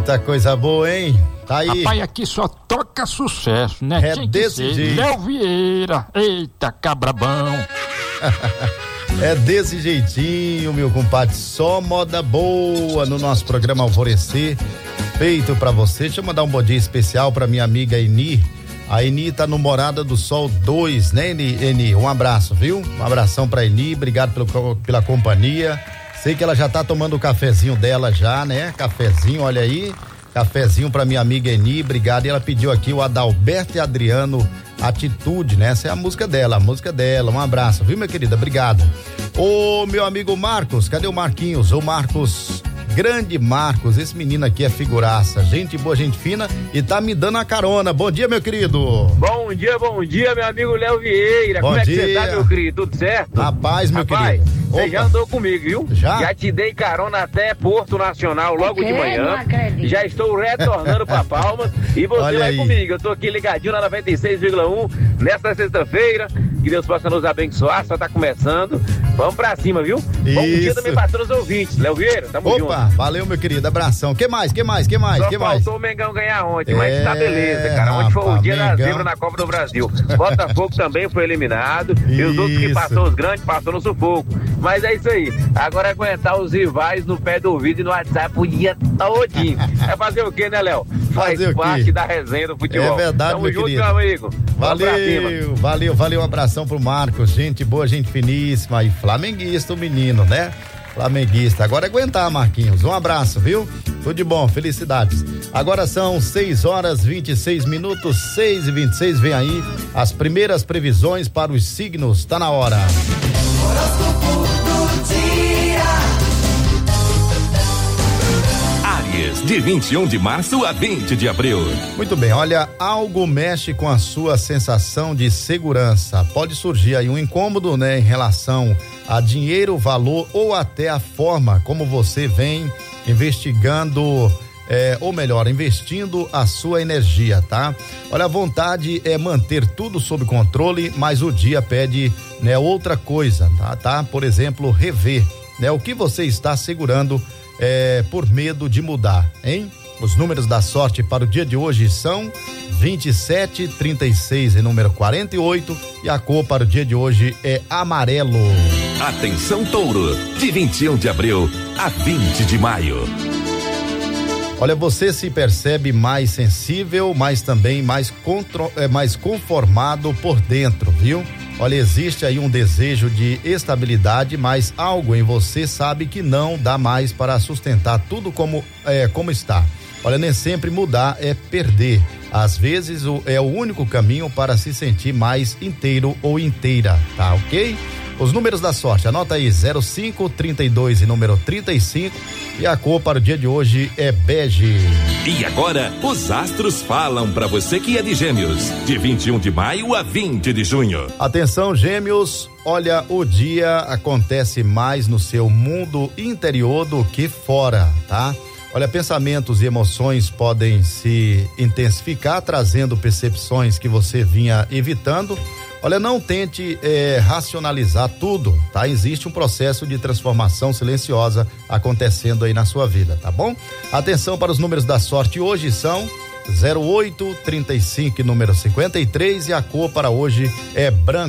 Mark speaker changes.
Speaker 1: Eita, coisa boa, hein? Tá aí.
Speaker 2: Rapaz, aqui só toca sucesso, né?
Speaker 1: É desse jeito.
Speaker 2: Léo Vieira, eita, cabrabão.
Speaker 1: É desse jeitinho, meu compadre, só moda boa no nosso programa Alvorecer, feito pra você. Deixa eu mandar um bom dia especial pra minha amiga Eni. A Eni tá no Morada do Sol 2, né, Eni? Um abraço, viu? Um abração pra Eni, obrigado pela companhia. Sei que ela já tá tomando o cafezinho dela já, né? Cafezinho, olha aí. Cafezinho pra minha amiga Eni, obrigado. E ela pediu aqui o Adalberto e Adriano, Atitude, né? Essa é a música dela. Um abraço, viu, minha querida? Obrigado. Ô, meu amigo Marcos, cadê o Marquinhos? O Marcos, grande Marcos, esse menino aqui é figuraça, gente boa, gente fina e tá me dando a carona. Bom dia, meu querido.
Speaker 3: Bom dia, meu amigo Léo Vieira. Como é que você tá, meu querido? Tudo certo?
Speaker 1: Rapaz, meu querido.
Speaker 3: Você já andou comigo, viu?
Speaker 1: Já
Speaker 3: te dei carona até Porto Nacional logo de manhã. Já estou retornando pra Palmas e você
Speaker 1: Olha
Speaker 3: vai
Speaker 1: aí.
Speaker 3: comigo. Eu tô aqui ligadinho na 96,1 nesta sexta-feira. Que Deus possa nos abençoar, só tá começando. Vamos pra cima, viu? Bom dia também pra todos os ouvintes. Léo Vieira, tamo junto.
Speaker 1: Opa, valeu, meu querido, abração. Que mais?
Speaker 3: Só faltou o Mengão ganhar ontem, mas tá beleza, cara. Ontem foi o dia da zebra na Copa do Brasil. Botafogo também foi eliminado. E os outros que passou os grandes, passou no sufoco. Mas é isso aí. Agora é aguentar os rivais no pé do ouvido e no WhatsApp o dia todinho. É fazer o quê, né, Léo? Faz parte da resenha do futebol.
Speaker 1: É verdade,
Speaker 3: tamo
Speaker 1: meu
Speaker 3: junto,
Speaker 1: querido.
Speaker 3: meu amigo.
Speaker 1: Valeu, um abração pro Marcos, gente boa, gente finíssima e flamenguista o menino, né? Flamenguista, agora é aguentar, Marquinhos, um abraço, viu? Tudo de bom, felicidades. Agora são 6h26, 6h26, vem aí as primeiras previsões para os signos, tá na hora.
Speaker 4: Horóscopo do dia.
Speaker 5: Áries, de 21 de março a 20 de abril.
Speaker 1: Muito bem, olha, algo mexe com a sua sensação de segurança. Pode surgir aí um incômodo, né, em relação a dinheiro, valor ou até a forma como você vem investigando, investindo a sua energia, tá? Olha, a vontade é manter tudo sob controle, mas o dia pede, né, outra coisa, tá? Por exemplo, rever, né, o que você está segurando por medo de mudar, hein? Os números da sorte para o dia de hoje são 27, 36 e número 48 e a cor para o dia de hoje é amarelo.
Speaker 5: Atenção, Touro, de 21 de abril a 20 de maio.
Speaker 1: Olha, você se percebe mais sensível, mas também mais conformado por dentro, viu? Olha, existe aí um desejo de estabilidade, mas algo em você sabe que não dá mais para sustentar tudo como está. Olha, nem sempre mudar é perder. Às vezes é o único caminho para se sentir mais inteiro ou inteira, tá ok? Os números da sorte, anota aí, 05, 32 e número 35 e a cor para o dia de hoje é bege.
Speaker 5: E agora, os astros falam para você que é de Gêmeos, de 21 de maio a 20 de junho.
Speaker 1: Atenção, Gêmeos, olha, o dia acontece mais no seu mundo interior do que fora, tá? Olha, pensamentos e emoções podem se intensificar, trazendo percepções que você vinha evitando. Olha, não tente racionalizar tudo, tá? Existe um processo de transformação silenciosa acontecendo aí na sua vida, tá bom? Atenção para os números da sorte hoje são 08, 35 e número 53 e a cor para hoje é branco.